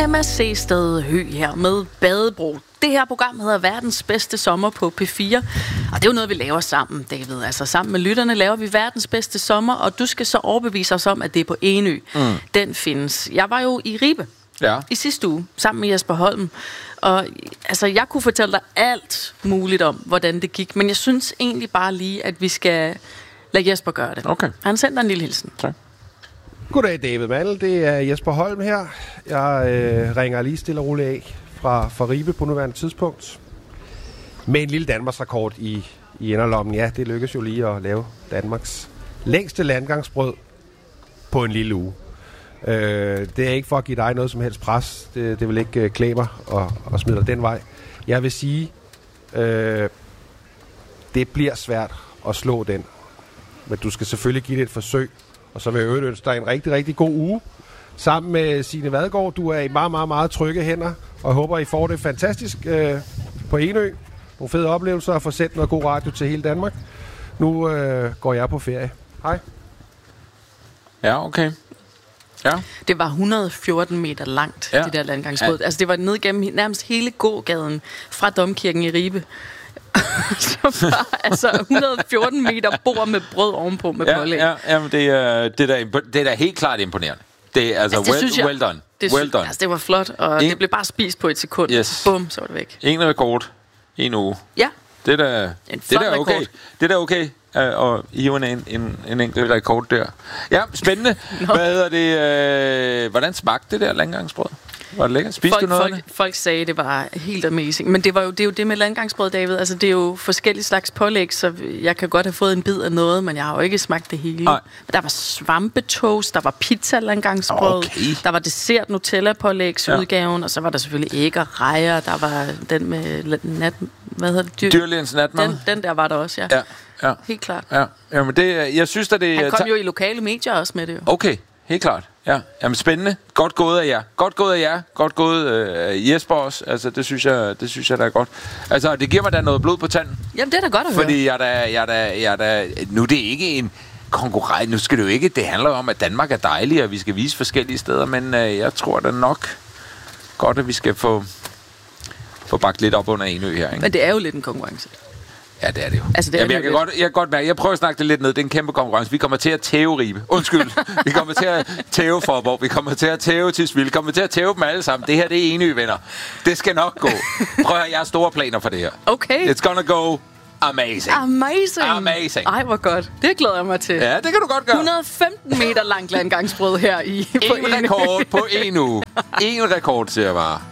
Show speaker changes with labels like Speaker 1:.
Speaker 1: Emma Sehsted Høgh her med Badebro. Det her program hedder Verdens bedste sommer på P4, og det er jo noget, vi laver sammen, David. Altså sammen med lytterne laver vi Verdens bedste sommer, og du skal så overbevise os om, at det er på Enø. Den findes. Jeg var jo i Ribe i sidste uge, sammen med Jesper Holm, og altså, jeg kunne fortælle dig alt muligt om, hvordan det gik, men jeg synes egentlig bare lige, at vi skal lade Jesper gøre det.
Speaker 2: Okay.
Speaker 1: Han sender en lille hilsen.
Speaker 2: Tak.
Speaker 3: Goddag, David Mandel. Det er Jesper Holm her. Jeg ringer lige stille og roligt af fra Ribe på nuværende tidspunkt. Med en lille Danmarksrekord i inderlommen. Ja, det lykkedes jo lige at lave Danmarks længste landgangsbrød på en lille uge. Det er ikke for at give dig noget som helst pres. Det vil ikke klæde mig og smide dig den vej. Jeg vil sige, det bliver svært at slå den. Men du skal selvfølgelig give det et forsøg. Og så vil jeg ønske dig en rigtig, rigtig god uge. Sammen med Signe Vadgaard. Du er i meget, meget, meget trygge hænder. Og jeg håber, I får det fantastisk på Enø. Nogle fede oplevelser og få sendt noget god radio til hele Danmark. Nu går jeg på ferie. Hej.
Speaker 2: Ja, okay. Ja.
Speaker 1: Det var 114 meter langt, det der landgangsbrød. Ja. Altså, det var ned gennem nærmest hele gågaden fra Domkirken i Ribe. Så bare, altså 114 meter bord med brød ovenpå med pålæg.
Speaker 2: Ja, men det er da helt klart imponerende. Det er altså well done. Well done.
Speaker 1: Altså, det var flot, og det blev bare spist på et sekund.
Speaker 2: Yes.
Speaker 1: Bum, så var det væk.
Speaker 2: En rekord. En uge.
Speaker 1: Ja.
Speaker 2: Det er da okay. Det er da okay. Og hive en enkelt rekord der. Ja, spændende. Hvad hedder det? Hvordan smagte det der landgangsbrød? Var det lækkert? Spiste du noget af det?
Speaker 1: Folk sagde, det var helt amazing. Men det er jo det med landgangsbrød, David. Altså, det er jo forskellige slags pålæg, så jeg kan godt have fået en bid af noget, men jeg har jo ikke smagt det hele. Nej. Der var svampetoast, der var pizza landgangsbrød, okay. Der var dessert Nutella-pålægsudgaven, og så var der selvfølgelig æg og rejer. Der var den med hvad hedder det?
Speaker 2: Dyrlægens natmad.
Speaker 1: Den der var der også,
Speaker 2: ja.
Speaker 1: Helt klart.
Speaker 2: Ja, men det, jeg synes, at det...
Speaker 1: Han kom jo i lokale medier også med det jo.
Speaker 2: Okay, helt klart. Ja, jamen spændende. Godt gået af jer. Godt gået Jesper også. Altså, det synes jeg der er godt. Altså, det giver mig da noget blod på tanden.
Speaker 1: Jamen, det er da godt at høre.
Speaker 2: Fordi jeg er da... Nu er det ikke en konkurrence. Nu skal det jo ikke... Det handler om, at Danmark er dejlig, og vi skal vise forskellige steder. Men jeg tror da nok godt, at vi skal få bagt lidt op under Enø her, ikke?
Speaker 1: Men det er jo lidt en konkurrence.
Speaker 2: Ja, det er det jo.
Speaker 1: Altså, det
Speaker 2: jeg kan godt mærke, jeg prøver at snakke det lidt ned. Det er en kæmpe konkurrence. Vi kommer til at tæve Ribe. Undskyld. Vi kommer til at tæve Forborg. Vi kommer til at tæve Tisvilde. Vi kommer til at tæve dem alle sammen. Det her, det er Enø, venner. Det skal nok gå. Prøv at høre, jeg har store planer for det her.
Speaker 1: Okay.
Speaker 2: It's gonna go amazing.
Speaker 1: Amazing. Ej, hvor godt. Det glæder jeg mig til.
Speaker 2: Ja, det kan du godt gøre.
Speaker 1: 115 meter langt landgangsbrød her på
Speaker 2: en rekord på en uge. En rekord, siger jeg bare.